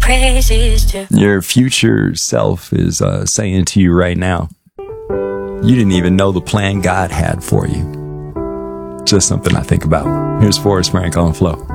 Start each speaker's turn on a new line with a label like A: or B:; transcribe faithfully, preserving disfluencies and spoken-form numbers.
A: praises to
B: your future self is uh, saying to you right now, you didn't even know the plan God had for you. Just something I think about. Here's Forrest Frank on Flow.